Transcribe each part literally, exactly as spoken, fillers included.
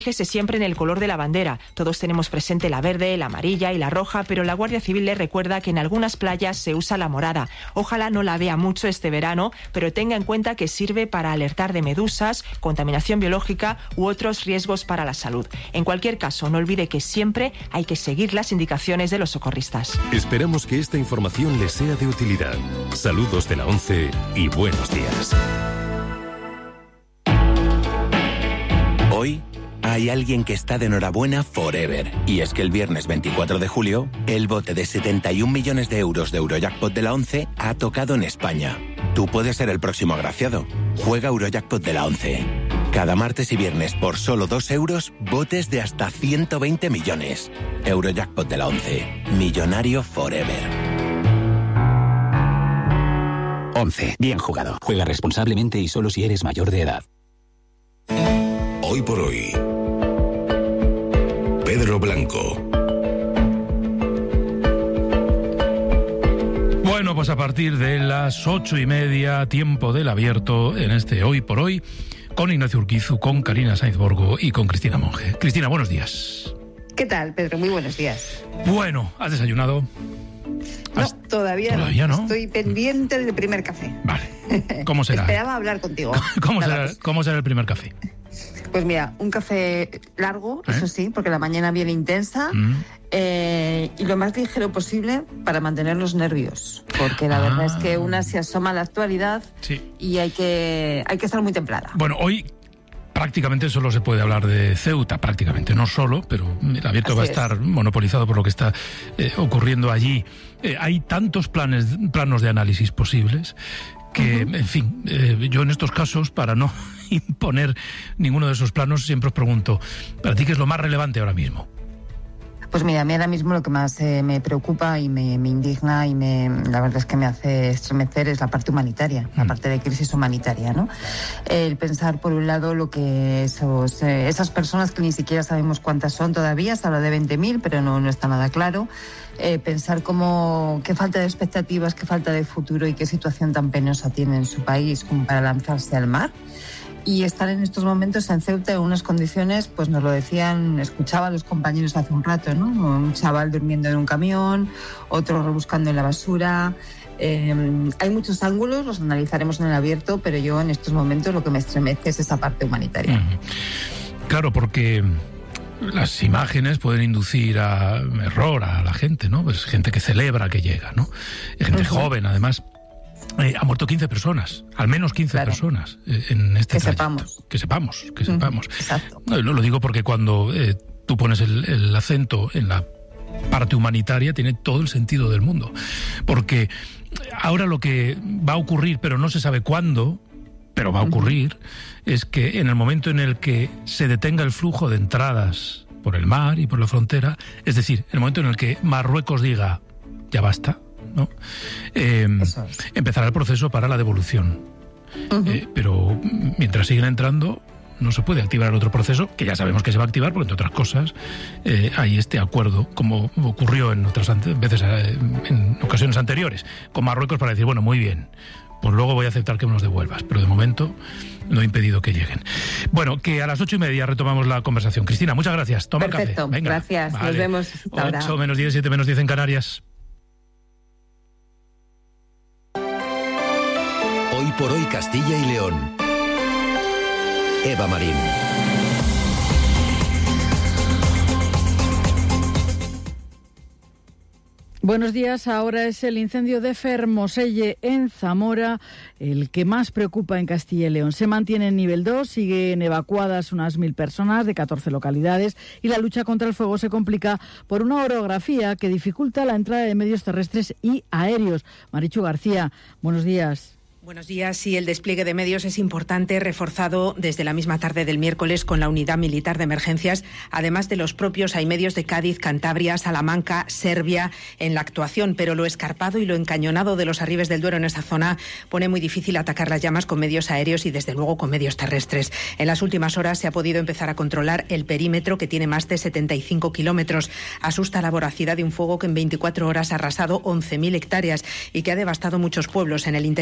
Fíjese siempre en el color de la bandera. Todos tenemos presente la verde, la amarilla y la roja, pero la Guardia Civil le recuerda que en algunas playas se usa la morada. Ojalá no la vea mucho este verano, pero tenga en cuenta que sirve para alertar de medusas, contaminación biológica u otros riesgos para la salud. En cualquier caso, no olvide que siempre hay que seguir las indicaciones de los socorristas. Esperamos que esta información les sea de utilidad. Saludos de la ONCE y buenos días. Hoy hay alguien que está de enhorabuena forever. Y es que el viernes veinticuatro de julio, el bote de setenta y un millones de euros de Eurojackpot de la ONCE ha tocado en España. Tú puedes ser el próximo agraciado. Juega Eurojackpot de la ONCE. Cada martes y viernes por solo dos euros, botes de hasta ciento veinte millones. Eurojackpot de la ONCE. Millonario forever. ONCE. Bien jugado. Juega responsablemente y solo si eres mayor de edad. Hoy por hoy. Pedro Blanco. Bueno, pues a partir de las ocho y media, tiempo del abierto en este Hoy por Hoy, con Ignacio Urquizu, con Karina Sainz Borgo y con Cristina Monge. Cristina, buenos días. ¿Qué tal, Pedro? Muy buenos días. Bueno, ¿has desayunado? No, ¿Has... todavía, ¿Todavía no. no. Estoy pendiente del primer café. Vale. ¿Cómo será? Esperaba hablar contigo. ¿Cómo será, ¿Cómo será el primer café? Pues mira, un café largo, ¿Eh? eso sí, porque la mañana viene intensa, mm. eh, y lo más ligero posible para mantener los nervios, porque la ah. verdad es que una se asoma a la actualidad sí. y hay que, hay que estar muy templada. Bueno, hoy prácticamente solo se puede hablar de Ceuta, prácticamente, no solo, pero el abierto Así va a estar es. monopolizado por lo que está eh, ocurriendo allí. Eh, hay tantos planes, planos de análisis posibles que, uh-huh. en fin, eh, yo en estos casos, para no imponer ninguno de esos planos, siempre os pregunto, ¿para ti qué es lo más relevante ahora mismo? Pues mira, a mí ahora mismo lo que más eh, me preocupa y me, me indigna y me, la verdad es que me hace estremecer es la parte humanitaria, mm. la parte de crisis humanitaria, ¿no? El pensar, por un lado, lo que esos, eh, esas personas que ni siquiera sabemos cuántas son todavía, se habla de veinte mil, pero no, no está nada claro. Eh, pensar cómo, qué falta de expectativas, qué falta de futuro y qué situación tan penosa tiene en su país como para lanzarse al mar. Y estar en estos momentos en Ceuta en unas condiciones, pues nos lo decían, escuchaba a los compañeros hace un rato, ¿no? Un chaval durmiendo en un camión, otro rebuscando en la basura. Eh, hay muchos ángulos, los analizaremos en el abierto, pero yo en estos momentos lo que me estremece es esa parte humanitaria. Mm. Claro, porque las imágenes pueden inducir a error a la gente, ¿no? Pues gente que celebra que llega, ¿no? Gente uh-huh. joven, además. Eh, ha muerto quince personas, al menos quince claro. personas eh, en este que trayecto. sepamos. Que sepamos, que sepamos. Mm, exacto. No, lo digo porque cuando eh, tú pones el, el acento en la parte humanitaria, tiene todo el sentido del mundo. Porque ahora lo que va a ocurrir, pero no se sabe cuándo, pero va a ocurrir, uh-huh. es que en el momento en el que se detenga el flujo de entradas por el mar y por la frontera, es decir, en el momento en el que Marruecos diga, ya basta, ¿no? Eh, es. Empezará el proceso para la devolución. Uh-huh. Eh, pero mientras siguen entrando, no se puede activar el otro proceso, que ya sabemos que se va a activar, porque entre otras cosas eh, hay este acuerdo, como ocurrió en otras ante- veces, eh, en ocasiones anteriores, con Marruecos para decir, bueno, muy bien, pues luego voy a aceptar que me los devuelvas, pero de momento no he impedido que lleguen. Bueno, que a las ocho y media retomamos la conversación. Cristina, muchas gracias. Toma Perfecto, el café. Venga. Gracias. Vale. Nos vemos hasta ahora. ocho menos diez, siete menos diez en Canarias. Hoy por hoy Castilla y León. Eva Marín. Buenos días. Ahora es el incendio de Fermoselle en Zamora el que más preocupa en Castilla y León. Se mantiene en nivel dos, siguen evacuadas unas mil personas de catorce localidades y la lucha contra el fuego se complica por una orografía que dificulta la entrada de medios terrestres y aéreos. Marichu García, buenos días. Buenos días. Sí, el despliegue de medios es importante, reforzado desde la misma tarde del miércoles con la Unidad Militar de Emergencias. Además de los propios, hay medios de Cádiz, Cantabria, Salamanca, Serbia en la actuación, pero lo escarpado y lo encañonado de los Arribes del Duero en esta zona pone muy difícil atacar las llamas con medios aéreos y desde luego con medios terrestres. En las últimas horas se ha podido empezar a controlar el perímetro, que tiene más de setenta y cinco kilómetros. Asusta la voracidad de un fuego que en veinticuatro horas ha arrasado once mil hectáreas y que ha devastado muchos pueblos en el interior de Sevilla.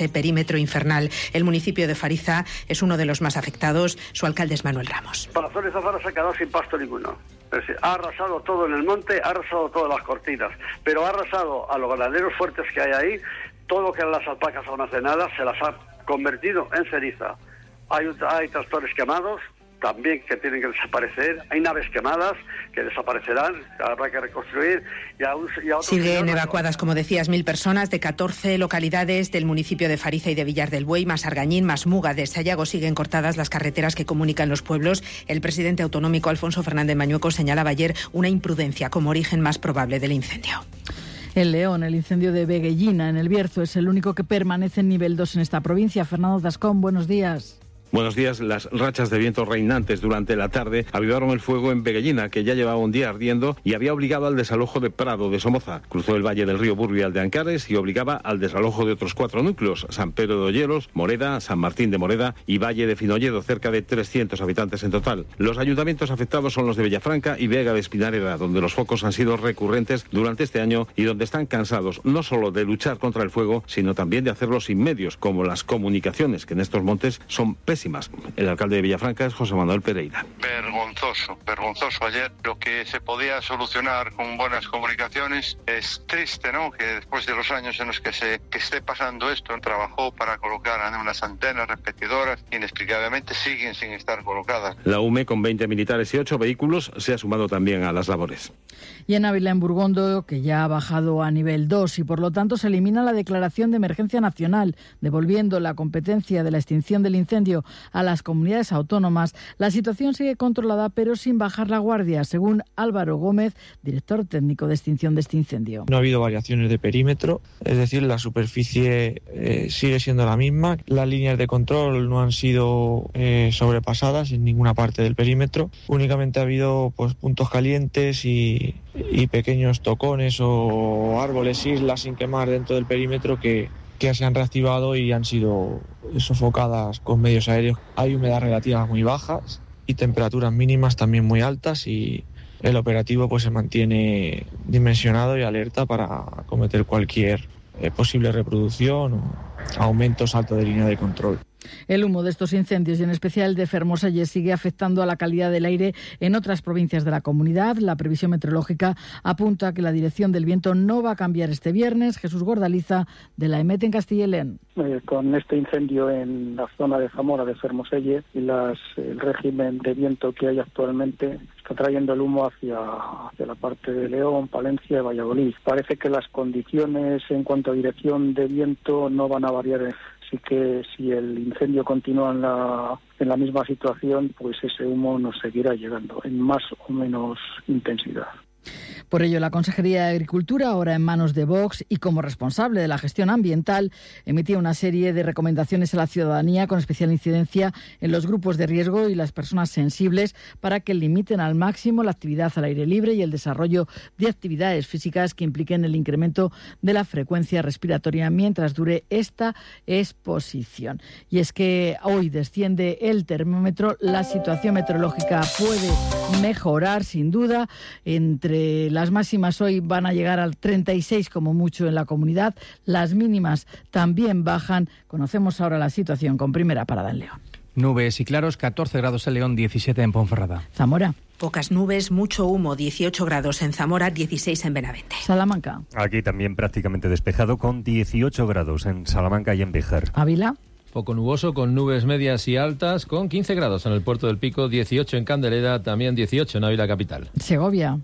ese perímetro infernal. El municipio de Fariza es uno de los más afectados. Su alcalde es Manuel Ramos. Para Zona Zafara se ha quedado sin pasto ninguno. Es decir, ha arrasado todo en el monte, ha arrasado todas las cortinas, pero ha arrasado a los ganaderos fuertes que hay ahí. Todo lo que eran las alpacas almacenadas se las ha convertido en ceniza. Hay, hay tractores quemados también que tienen que desaparecer, hay naves quemadas que desaparecerán, habrá que reconstruir. Y a un, y a Siguen evacuadas, como decías, mil personas de catorce localidades del municipio de Fariza y de Villar del Buey, más Argañín, más Muga de Sayago. Siguen cortadas las carreteras que comunican los pueblos. El presidente autonómico Alfonso Fernández Mañueco señalaba ayer una imprudencia como origen más probable del incendio. En León, el incendio de Veguellina, en el Bierzo, es el único que permanece en nivel dos en esta provincia. Fernando Tascón, buenos días. Buenos días. Las rachas de viento reinantes durante la tarde avivaron el fuego en Veguellina, que ya llevaba un día ardiendo y había obligado al desalojo de Prado de Somoza. Cruzó el valle del río Burgo y al de Ancares y obligaba al desalojo de otros cuatro núcleos: San Pedro de Olleros, Moreda, San Martín de Moreda y Valle de Finolledo, cerca de trescientos habitantes en total. Los ayuntamientos afectados son los de Villafranca y Vega de Espinareda, donde los focos han sido recurrentes durante este año y donde están cansados no solo de luchar contra el fuego, sino también de hacerlo sin medios, como las comunicaciones, que en estos montes son pésimas. El alcalde de Villafranca es José Manuel Pereira. Vergonzoso, vergonzoso. Ayer lo que se podía solucionar con buenas comunicaciones. Es triste, ¿no?, que después de los años en los que se que esté pasando esto, trabajó para colocar unas antenas repetidoras, inexplicablemente siguen sin estar colocadas. La U M E, con veinte militares y ocho vehículos, se ha sumado también a las labores. Y en Ávila, en Burgondo, que ya ha bajado a nivel dos y por lo tanto se elimina la declaración de emergencia nacional, devolviendo la competencia de la extinción del incendio a las comunidades autónomas. La situación sigue controlada, pero sin bajar la guardia, según Álvaro Gómez, director técnico de extinción de este incendio. No ha habido variaciones de perímetro, es decir, la superficie eh, sigue siendo la misma. Las líneas de control no han sido eh, sobrepasadas en ninguna parte del perímetro. Únicamente ha habido pues puntos calientes y y pequeños tocones o árboles, islas sin quemar dentro del perímetro que, que se han reactivado y han sido sofocadas con medios aéreos. Hay humedad relativa muy bajas y temperaturas mínimas también muy altas, y el operativo pues se mantiene dimensionado y alerta para acometer cualquier eh, posible reproducción o aumento o salto de línea de control. El humo de estos incendios, y en especial el de Fermoselles, sigue afectando a la calidad del aire en otras provincias de la comunidad. La previsión meteorológica apunta a que la dirección del viento no va a cambiar este viernes. Jesús Gordaliza, de la EMET en Castilla y León. Eh, con este incendio en la zona de Zamora, de Fermoselles, y las, el régimen de viento que hay actualmente está trayendo el humo hacia, hacia la parte de León, Palencia y Valladolid. Parece que las condiciones en cuanto a dirección de viento no van a variar. Así que si el incendio continúa en la, en la misma situación, pues ese humo nos seguirá llegando en más o menos intensidad. Por ello, la Consejería de Agricultura, ahora en manos de Vox y como responsable de la gestión ambiental, emitía una serie de recomendaciones a la ciudadanía con especial incidencia en los grupos de riesgo y las personas sensibles para que limiten al máximo la actividad al aire libre y el desarrollo de actividades físicas que impliquen el incremento de la frecuencia respiratoria mientras dure esta exposición. Y es que hoy desciende el termómetro, la situación meteorológica puede mejorar sin duda. Entre las máximas hoy van a llegar al treinta y seis como mucho en la comunidad, las mínimas también bajan. Conocemos ahora la situación con Primera Parada en León. Nubes y claros, catorce grados en León, diecisiete en Ponferrada. Zamora. Pocas nubes, mucho humo, dieciocho grados en Zamora, dieciséis en Benavente. Salamanca. Aquí también prácticamente despejado con dieciocho grados en Salamanca y en Béjar. Ávila. Poco nuboso, con nubes medias y altas, con quince grados en el Puerto del Pico, dieciocho en Candelera, también dieciocho en Ávila capital. Segovia.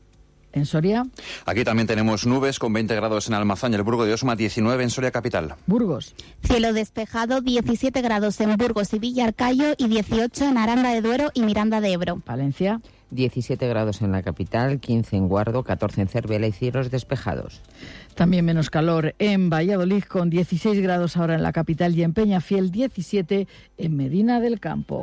¿En Soria? Aquí también tenemos nubes con veinte grados en Almazán y el Burgo de Osma, diecinueve en Soria capital. Burgos. Cielo despejado, diecisiete grados en Burgos y Villarcayo y dieciocho en Aranda de Duero y Miranda de Ebro. Valencia. diecisiete grados en la capital, quince en Guardo, catorce en Cervera y cielos despejados. También menos calor en Valladolid, con dieciséis grados ahora en la capital, y en Peñafiel diecisiete en Medina del Campo.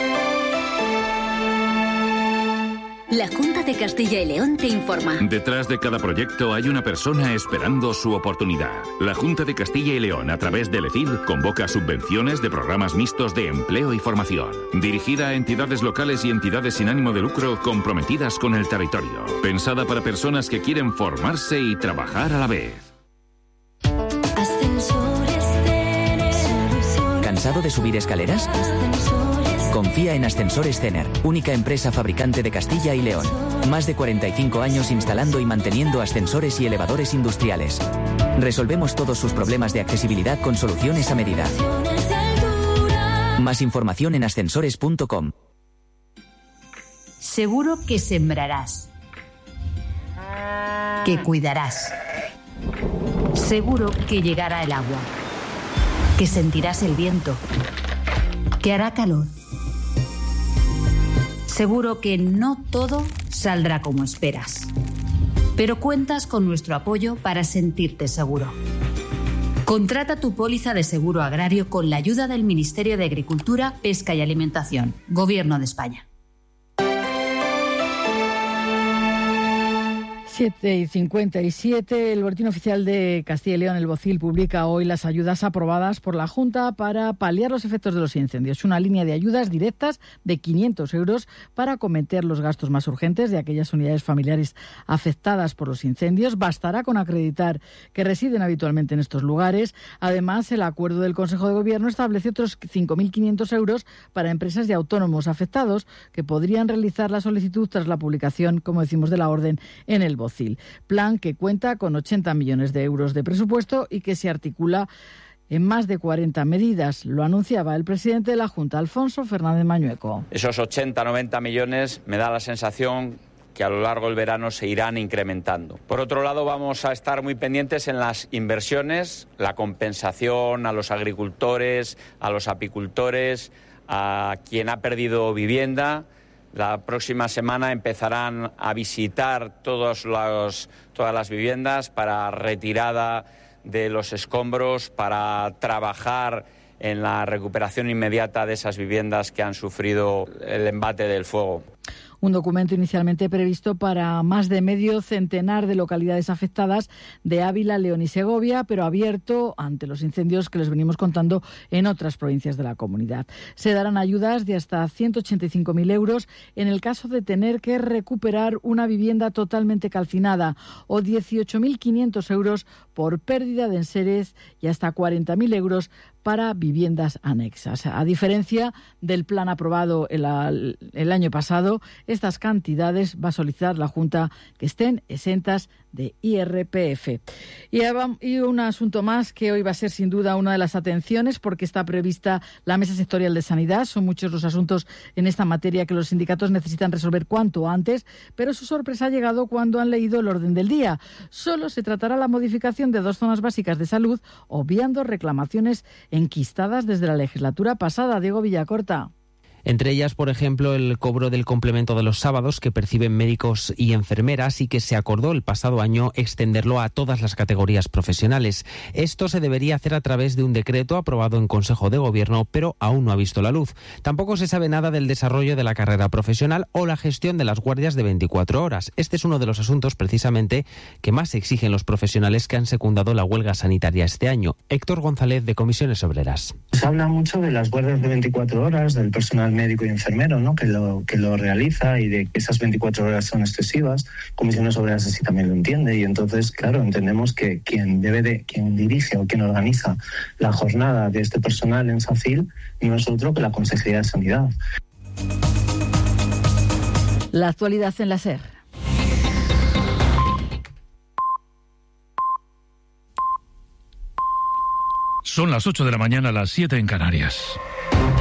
La Junta de Castilla y León te informa. Detrás de cada proyecto hay una persona esperando su oportunidad. La Junta de Castilla y León, a través del E C I D, convoca subvenciones de programas mixtos de empleo y formación, dirigida a entidades locales y entidades sin ánimo de lucro comprometidas con el territorio. Pensada para personas que quieren formarse y trabajar a la vez. Ascensores de cansado de subir escaleras? Confía en Ascensores Cener, única empresa fabricante de Castilla y León. Más de cuarenta y cinco años instalando y manteniendo ascensores y elevadores industriales. Resolvemos todos sus problemas de accesibilidad con soluciones a medida. Más información en ascensores punto com. Seguro que sembrarás, que cuidarás. Seguro que llegará el agua, que sentirás el viento, que hará calor. Seguro que no todo saldrá como esperas, pero cuentas con nuestro apoyo para sentirte seguro. Contrata tu póliza de seguro agrario con la ayuda del Ministerio de Agricultura, Pesca y Alimentación, Gobierno de España. siete y cincuenta y siete, el Boletín Oficial de Castilla y León, el BOCIL, publica hoy las ayudas aprobadas por la Junta para paliar los efectos de los incendios. Una línea de ayudas directas de quinientos euros para acometer los gastos más urgentes de aquellas unidades familiares afectadas por los incendios. Bastará con acreditar que residen habitualmente en estos lugares. Además, el acuerdo del Consejo de Gobierno establece otros cinco mil quinientos euros para empresas y autónomos afectados que podrían realizar la solicitud tras la publicación, como decimos, de la orden en el BOCIL. Plan que cuenta con ochenta millones de euros de presupuesto y que se articula en más de cuarenta medidas. Lo anunciaba el presidente de la Junta, Alfonso Fernández Mañueco. Esos ochenta, noventa millones me da la sensación que a lo largo del verano se irán incrementando. Por otro lado, vamos a estar muy pendientes en las inversiones, la compensación a los agricultores, a los apicultores, a quien ha perdido vivienda. La próxima semana empezarán a visitar todos los, todas las viviendas para retirada de los escombros, para trabajar en la recuperación inmediata de esas viviendas que han sufrido el embate del fuego. Un documento inicialmente previsto para más de medio centenar de localidades afectadas de Ávila, León y Segovia, pero abierto ante los incendios que les venimos contando en otras provincias de la comunidad. Se darán ayudas de hasta ciento ochenta y cinco mil euros en el caso de tener que recuperar una vivienda totalmente calcinada o dieciocho mil quinientos euros por pérdida de enseres y hasta cuarenta mil euros para viviendas anexas. A diferencia del plan aprobado el, el año pasado, estas cantidades va a solicitar la Junta que estén exentas de I R P F. Y, y un asunto más que hoy va a ser sin duda una de las atenciones porque está prevista la Mesa Sectorial de Sanidad. Son muchos los asuntos en esta materia que los sindicatos necesitan resolver cuanto antes, pero su sorpresa ha llegado cuando han leído el orden del día. Solo se tratará la modificación de dos zonas básicas de salud, obviando reclamaciones enquistadas desde la legislatura pasada. Diego Villacorta. Entre ellas, por ejemplo, el cobro del complemento de los sábados que perciben médicos y enfermeras y que se acordó el pasado año extenderlo a todas las categorías profesionales. Esto se debería hacer a través de un decreto aprobado en Consejo de Gobierno, pero aún no ha visto la luz. Tampoco se sabe nada del desarrollo de la carrera profesional o la gestión de las guardias de veinticuatro horas. Este es uno de los asuntos, precisamente, que más exigen los profesionales que han secundado la huelga sanitaria este año. Héctor González, de Comisiones Obreras. Se habla mucho de las guardias de veinticuatro horas, del personal médico y enfermero, ¿no? que lo que lo realiza y de que esas veinticuatro horas son excesivas. Comisiones Obreras así también lo entiende y entonces, claro, entendemos que quien debe de, quien dirige o quien organiza la jornada de este personal en SACIL no es otro que la Consejería de Sanidad. La actualidad en la SER. Son las ocho de la mañana, las siete en Canarias.